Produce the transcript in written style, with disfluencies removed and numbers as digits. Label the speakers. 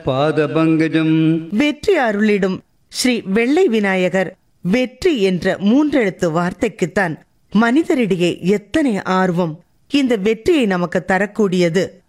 Speaker 1: பாதபங்கஜம்.
Speaker 2: வெற்றி அருளிடும் ஸ்ரீ வெள்ளை விநாயகர் வெற்றி என்ற மூன்றெழுத்து வார்த்தைக்குத்தான் மனிதரிடையே எத்தனை ஆர்வம். இந்த வெற்றியை நமக்கு தரக்கூடியது